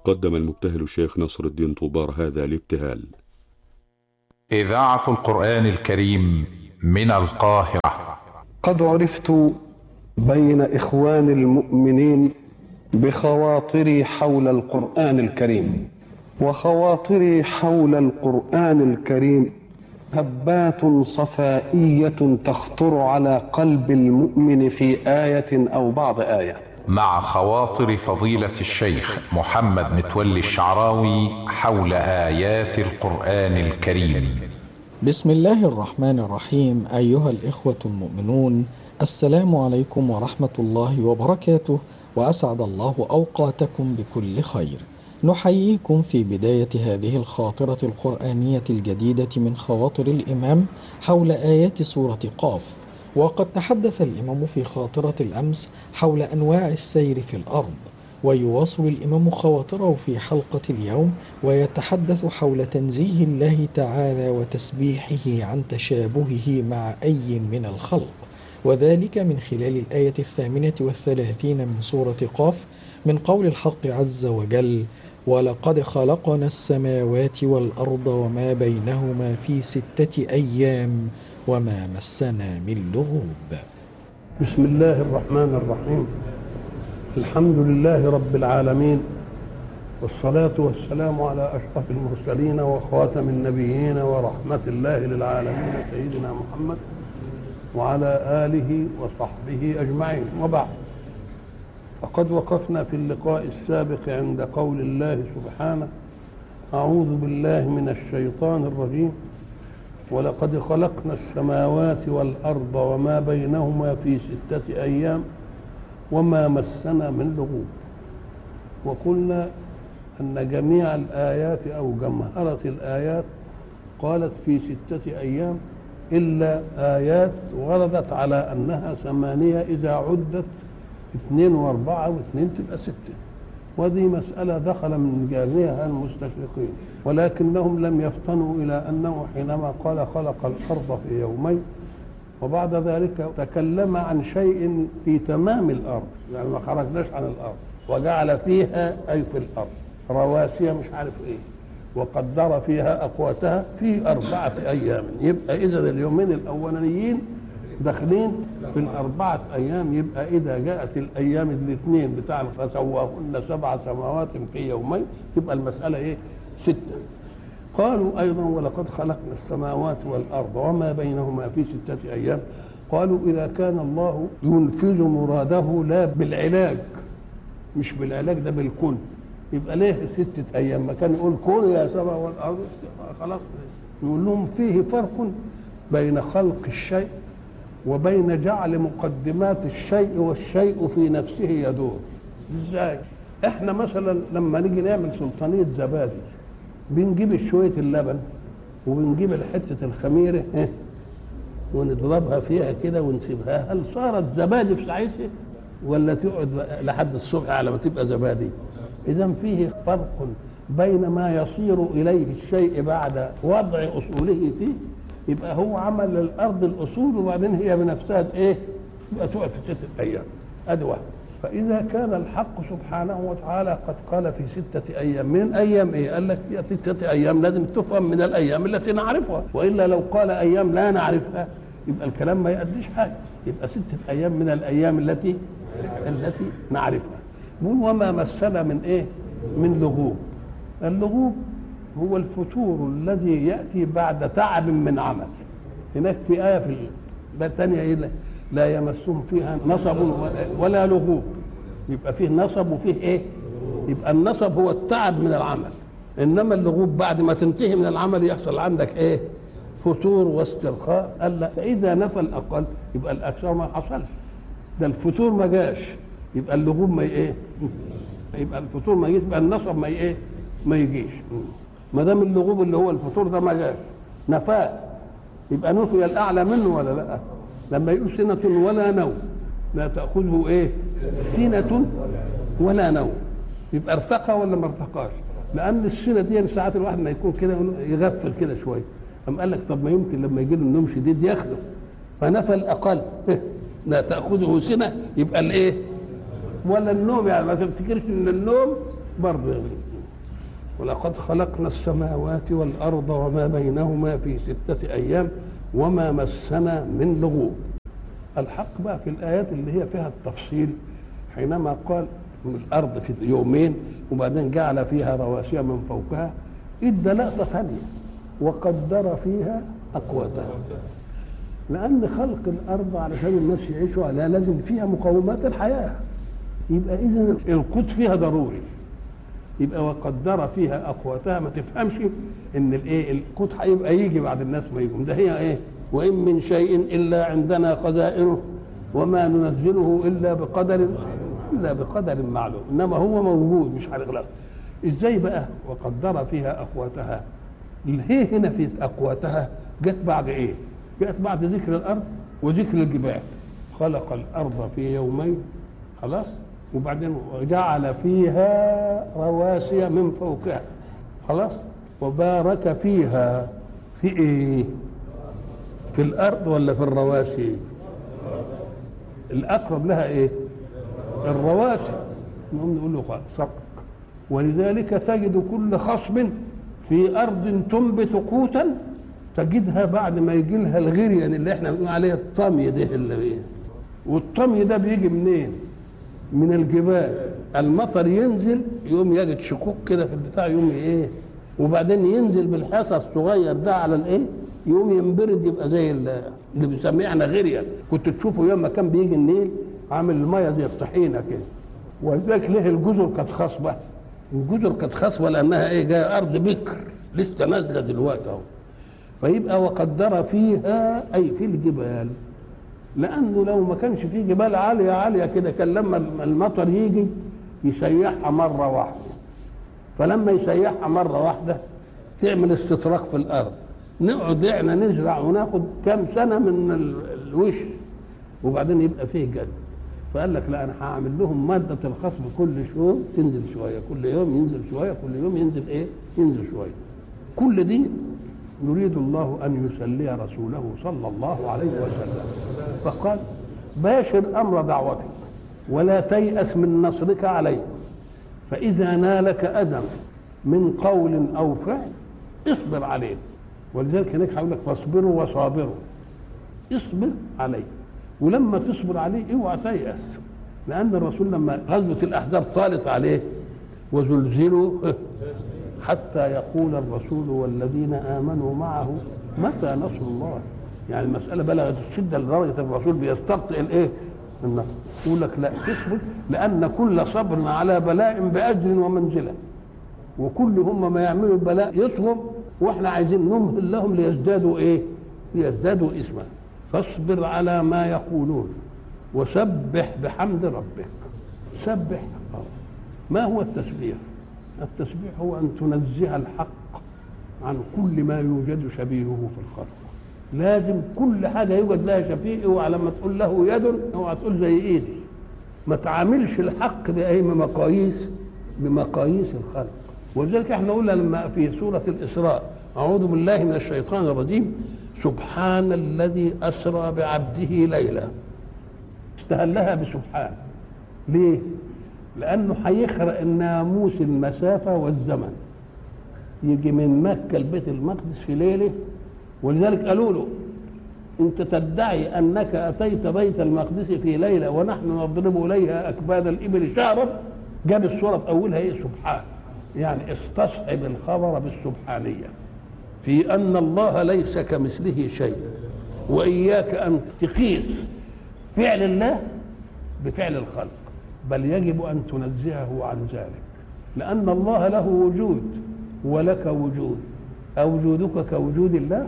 قدم المبتهل الشيخ نصر الدين طوبار هذا الابتهال. إذاعة القرآن الكريم من القاهرة. قد عرفت بين إخوان المؤمنين بخواطري حول القرآن الكريم، وخواطري حول القرآن الكريم هبات صفائية تخطر على قلب المؤمن في آية أو بعض آية. مع خواطر فضيلة الشيخ محمد متولي الشعراوي حول آيات القرآن الكريم. بسم الله الرحمن الرحيم. أيها الإخوة المؤمنون، السلام عليكم ورحمة الله وبركاته، وأسعد الله أوقاتكم بكل خير. نحييكم في بداية هذه الخاطرة القرآنية الجديدة من خواطر الإمام حول آيات سورة قاف. وقد تحدث الإمام في خاطرة الأمس حول أنواع السير في الأرض، ويواصل الإمام خواطره في حلقة اليوم ويتحدث حول تنزيه الله تعالى وتسبيحه عن تشابهه مع أي من الخلق، وذلك من خلال الآية 38 من سورة قاف، من قول الحق عز وجل: ولقد خلقنا السماوات والأرض وما بينهما في 6 أيام وما مسنا من لغوب. بسم الله الرحمن الرحيم. الحمد لله رب العالمين، والصلاة والسلام على أشرف المرسلين وخاتم النبيين ورحمة الله للعالمين سيدنا محمد وعلى آله وصحبه أجمعين، وبعد. فقد وقفنا في اللقاء السابق عند قول الله سبحانه: أعوذ بالله من الشيطان الرجيم، ولقد خلقنا السماوات والأرض وما بينهما في 6 أيام وما مسنا من لغوب. وقلنا أن جميع الآيات أو جمهرة الآيات قالت في 6 أيام، إلا آيات وردت على أنها 8 إذا عدت 2 و4 و2 تبقى 6، وهذه مسألة دخل من جانبها المستشرقين، ولكنهم لم يفطنوا إلى أنه حينما قال خلق الأرض في يومين وبعد ذلك تكلم عن شيء في تمام الأرض، يعني ما خرجناش عن الأرض، وجعل فيها أي في الأرض رواسي مش عارف إيه، وقدر فيها أقواتها في 4 أيام. يبقى إذا اليومين الأولانيين داخلين في 4 أيام. يبقى إذا جاءت الأيام الاثنين بتاع فسواهن 7 سماوات في يومين تبقى المسألة إيه؟ 6. قالوا أيضا: ولقد خلقنا السماوات والأرض وما بينهما في 6 أيام. قالوا إذا كان الله ينفذ مراده لا بالعلاج، مش بالعلاج ده بالكون، يبقى ليه 6 أيام؟ ما كان يقول كون يا سماء والأرض خلاص. يقول لهم فيه فرق بين خلق الشيء وبين جعل مقدمات الشيء والشيء في نفسه يدور. ازاي؟ احنا مثلا لما نيجي نعمل سلطانية زبادي بنجيب شوية اللبن وبنجيب حتة الخميرة ونضربها فيها كده ونسيبها، هل صارت زبادي في ساعتها ولا تقعد لحد الصبح على ما تبقى زبادي؟ إذن فيه فرق بين ما يصير إليه الشيء بعد وضع أصوله فيه. يبقى هو عمل للأرض الأصول وبعدين هي بنفسها إيه؟ تبقى تقعد في 6 أيام. أدي واحد. فإذا كان الحق سبحانه وتعالى قد قال في 6 أيام، من أيام إيه؟ قال لك 6 أيام لازم تفهم من الأيام التي نعرفها، وإلا لو قال أيام لا نعرفها يبقى الكلام ما يؤديش حاجة. يبقى 6 أيام من الأيام التي نعرفها. وما مسنا من إيه؟ من لغوب. اللغوب هو الفتور الذي يأتي بعد تعب من عمل. هناك في آية في الثانية لا يمسهم فيها نصب ولا لغوب. يبقى فيه نصب وفيه ايه؟ يبقى النصب هو التعب من العمل، انما اللغوب بعد ما تنتهي من العمل يحصل عندك ايه؟ فتور واسترخاء. قال لا، فاذا نفى الاقل يبقى الاكثر ما حصلش. ده الفتور ما جاش، يبقى اللغوب ما ايه؟ يبقى الفتور ما يجيش، يبقى النصب ما ايه؟ ما يجيش. ما دام اللغوب اللي هو الفتور ده ما جاش، نفاه، يبقى نفي الاعلى منه ولا لا؟ لما يقول سنة ولا نوم لا تأخذه ايه؟ سنة ولا نوم، يبقى ارتقى ولا ما ارتقاش؟ لأن السنة دي ساعات الواحد ما يكون كده يغفل كده شوية، أم قال لك طب ما يمكن لما يجي له النوم شديد يخلف، فنفى الأقل لا تأخذه سنة، يبقى الايه؟ ولا النوم، يعني ما تفتكرش ان النوم برضه ولقد خلقنا السماوات والأرض وما بينهما في 6 أيام وما مسنا من لغوب. الحق بقى في الآيات اللي هي فيها التفصيل حينما قال الأرض في يومين وبعدين جعل فيها رواسي من فوقها، ادى لقطة ثانية وقدر فيها أقواتها، لأن خلق الأرض علشان الناس يعيشوا عليها لازم فيها مقومات الحياة، يبقى إذن القوت فيها ضروري، يبقى وقدر فيها أقواتها. ما تفهمش إن القوت هيبقى يجي بعد الناس ما يجوا، ده هي إيه؟ وإن من شيء إلا عندنا خزائنه وما ننزله إلا بقدر معلوم، إنما هو موجود مش هنغلق. إزاي بقى وقدر فيها أقواتها؟ هي هنا في أقواتها جت بعد إيه؟ جت بعد ذكر الأرض وذكر الجبال. خلق الأرض في يومين، خلاص، وبعدين جعل فيها رواسي من فوقها، خلاص، وبارك فيها. في إيه؟ في الأرض ولا في الرواسي؟ الأقرب لها إيه؟ الرواسي. نقول له صدق. ولذلك تجد كل خصب في أرض تنبت قوتا تجدها بعد ما يجي لها الغريان اللي احنا بنقول عليه الطمي ده، اللي ايه، والطمي ده بيجي منين؟ من الجبال. المطر ينزل يوم يجد شقوق كده في البتاع، يوم ايه، وبعدين ينزل بالحصى الصغير ده على الايه، يوم ينبرد يبقى زي اللي بنسميه احنا غريان. كنت تشوفه يوم ما كان بيجي النيل عامل الميه زي الطحينه كده. ولذلك ليه الجزر كانت خصبه؟ الجزر كانت خصبه لانها ايه، جايه ارض بكر لسه نازله دلوقتي اهو. فيبقى وقدر فيها اي في الجبال، لانه لو ما كانش في جبال عاليه كده كان لما المطر يجي يسيحها مره واحده، فلما يسيحها مره واحده تعمل استطراق في الارض، نقعد احنا نزرع وناخد كام سنه من الوش وبعدين يبقى فيه جد. فقال لك لا، انا هعمل لهم ماده الخصب كل يوم تنزل شويه، كل يوم ينزل شويه، كل يوم ينزل ايه، ينزل شويه. كل دي يريد الله ان يسلي رسوله صلى الله عليه وسلم، فقال باشر امر دعوتك ولا تيأس من نصرك عليه، فاذا نالك اذى من قول او فعل اصبر عليه. ولذلك هناك هيقول لك فاصبروا وصابروا، اصبر عليه، ولما تصبر عليه اوعى تيأس، لان الرسول لما غزوه الاحزاب طالت عليه وزلزلوا حتى يقول الرسول والذين امنوا معه متى نصر الله، يعني المساله بلغت الشده لدرجه الرسول بيستبطئ الايه، النصر. يقول لك لا تصبر، لان كل صبر على بلاء باجر ومنزله، وكل هم ما يعملوا البلاء يطغوا، واحنا عايزين نمهل لهم ليزدادوا ايه، ليزدادوا اسما. فاصبر على ما يقولون وسبح بحمد ربك. سبح. ما هو التسبيح؟ التسبيح هو ان تنزه الحق عن كل ما يوجد شبيهه في الخلق. لازم كل حاجه يوجد لها شبيه، اوعى لما تقول له يد اوعى تقول زي ايدي. ما تعاملش الحق باي بمقاييس الخلق. ولذلك احنا قلنا لما في سوره الاسراء اعوذ بالله من الشيطان الرجيم سبحان الذي اسرى بعبده ليلا، استهلها بسبحان. ليه؟ لانه هيخرق الناموس المسافه والزمن، يجي من مكه لبيت المقدس في ليله. ولذلك قالوا له انت تدعي انك اتيت بيت المقدس في ليله ونحن نضرب اليها اكباد الابل شهرا. جاب السوره في اولها ايه؟ سبحان، يعني استصحب الخبر بالسبحانيه في ان الله ليس كمثله شيء، واياك ان تقيس فعل الله بفعل الخلق، بل يجب ان تنزهه عن ذلك، لان الله له وجود ولك وجود، أوجودك كوجود الله؟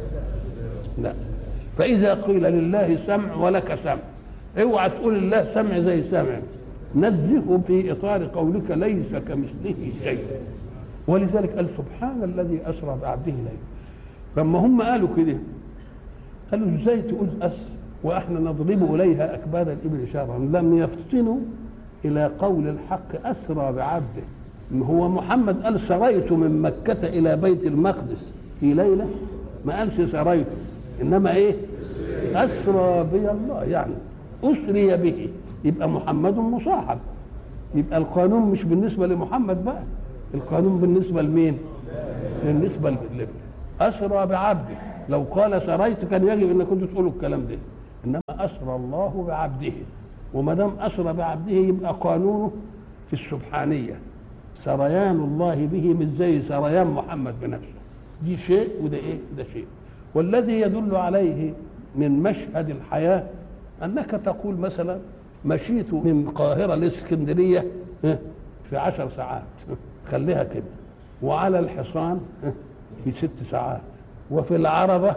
لا. فإذا قيل لله سمع ولك سمع، اوعى تقول الله سمع زي سمع، نزهه في إطار قولك ليس كمثله شيء. ولذلك قال سبحان الذي أسرى بعبده ليلا. لما هم قالوا كده قالوا ازاي تقول واحنا نضرب إليها أكباد الإبل شهرا؟ لم يفطنوا إلى قول الحق أسرى بعبده. هو محمد قال سريت من مكة إلى بيت المقدس في ليلة، ما قالش سريت، إنما إيه؟ أسرى بي الله، يعني أسري به، يبقى محمد مصاحب، يبقى القانون مش بالنسبة لمحمد بقى، القانون بالنسبة لمين؟ بالنسبة للابن. أسرى بعبده، لو قال سريت كان يجب أن كنتوا تقولوا الكلام ده، إنما أسرى الله بعبده، وما دام أسرى بعبده يبقى قانونه في السبحانية، سريان الله به مش زي سريان محمد بنفسه. دي شيء وده إيه؟ ده شيء. والذي يدل عليه من مشهد الحياة أنك تقول مثلا مشيت من القاهرة لإسكندرية في 10 ساعات، خليها كده، وعلى الحصان في 6 ساعات، وفي العربة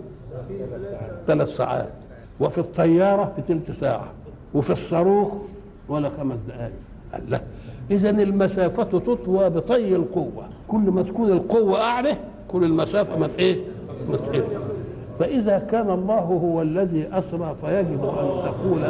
3 ساعات، وفي الطيارة في 3 ساعة، وفي الصاروخ ولا 5 دقائق. لا، إذا المسافة تطوى بطي القوة، كل ما تكون القوة أعلى كل المسافة ما تقل. فإذا كان الله هو الذي أسرى فيجب أن تقول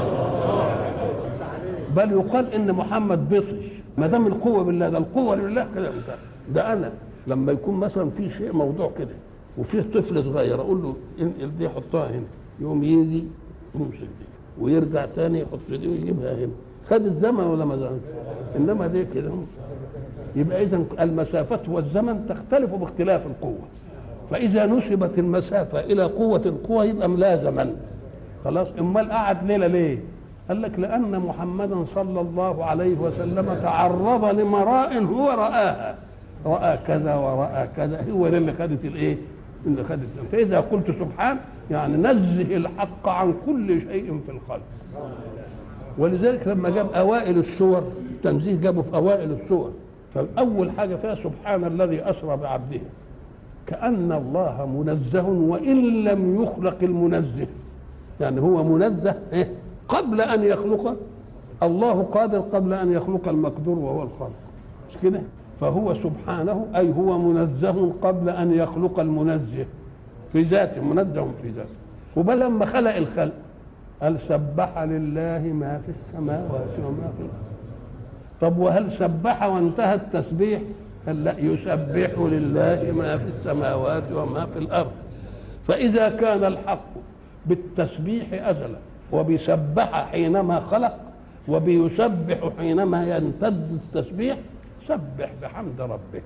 بل يقال إن محمد بطش، ما دام القوة بالله، ده القوة لله كده. ده أنا لما يكون مثلا في شيء موضوع كده وفيه طفل صغير أقول له انقل دي حطها هنا، يقوم يجي يمسك دي ويرجع تاني يحط دي ويجيبها هنا، خد الزمن ولا ما زمن؟ إنما دي كده. يبقى إذا المسافة والزمن تختلف باختلاف القوة، فإذا نسبت المسافة إلى قوة القوة يبقى لا زمن. خلاص، امال قعد ليلة ليه؟ قال لك لأن محمدا صلى الله عليه وسلم تعرض لمراء هو رآها، رأى كذا ورأى كذا، هو اللي خدت الايه؟ اللي خدت. فإذا قلت سبحان يعني نزه الحق عن كل شيء في الخلق. ولذلك لما جاب أوائل السور التنزيه جابه في أوائل السور، فأول حاجة فيها سبحان الذي أسرى بعبده، كأن الله منزه وإن لم يخلق المنزه، يعني هو منزه قبل أن يخلق، الله قادر قبل أن يخلق المقدور وهو الخالق، مش كده؟ فهو سبحانه أي هو منزه قبل أن يخلق المنزه في ذاته، منزه في ذاته. وبل لما خلق الخلق قال سبح لله ما في السماوات وما في الأرض. طب وهل سبح وانتهى التسبيح؟ قال لا، يسبح لله ما في السماوات وما في الأرض. فإذا كان الحق بالتسبيح أزلا، وبيسبح حينما خلق، وبيسبح حينما يمتد التسبيح، سبح بحمد ربك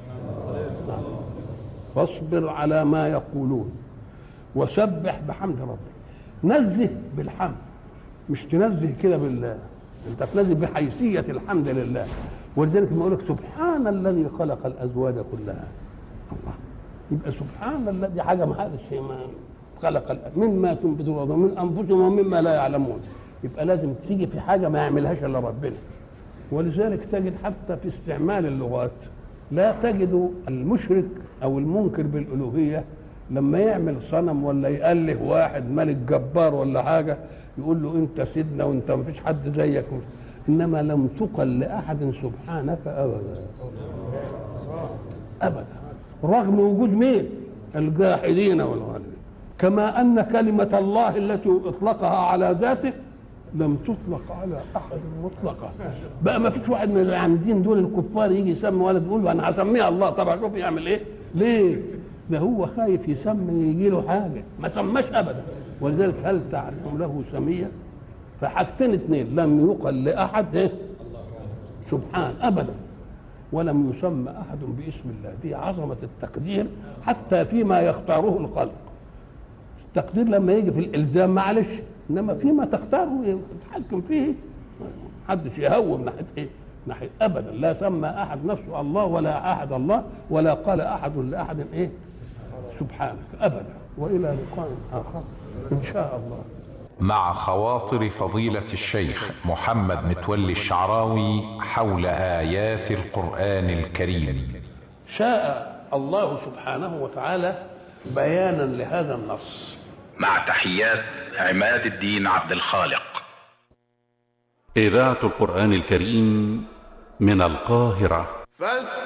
فاصبر على ما يقولون وسبح بحمد ربك. نزه بالحمد، مش تنزه كده بالله، انت تنزه بحيثية الحمد لله. ولذلك ما يقولك سبحان الذي خلق الأزواج كلها، الله، يبقى سبحان الذي حاجة ما هذا الشيء ما خلق مما تنبت الأرض ومن أنفسهم ومما لا يعلمون. يبقى لازم تيجي في حاجة ما يعملهاش إلا ربنا. ولذلك تجد حتى في استعمال اللغات لا تجد المشرك أو المنكر بالألوهية لما يعمل صنم ولا يأله واحد ملك جبار ولا حاجة يقول له أنت سيدنا وأنت ما فيش حد زيك، إنما لم تقل لأحد سبحانك أبدا أبدا، رغم وجود مين؟ الجاحدين والغالبين. كما أن كلمة الله التي أطلقها على ذاته لم تطلق على أحد مطلقا. بقى ما فيش واحد من العامدين دول الكفار يجي يسمي ولد يقول له أنا هسميها الله. طبعا شوف يعمل إيه؟ ليه؟ ده هو خايف يسمي يجي له حاجة، ما سماش أبدا. ولذلك هل تعلم له سميا؟ فحاجتين اثنين، لم يقل لأحد سبحان أبدا، ولم يسمى أحد باسم الله. دي عظمة التقدير حتى فيما يختاره الخلق. التقدير لما يجي في الإلزام معلش، إنما فيما تختاره يتحكم فيه، محدش يهوم ناحية إيه؟ ناحية أبدا. لا سمى أحد نفسه الله ولا أحد الله ولا قال أحد لأحد إيه؟ سبحانك أبدا. وإلى لقاء آخر إن شاء الله. مع خواطر فضيلة الشيخ محمد متولي الشعراوي حول آيات القرآن الكريم. شاء الله سبحانه وتعالى بيانا لهذا النص. مع تحيات عماد الدين عبد الخالق. إذاعة القرآن الكريم من القاهرة.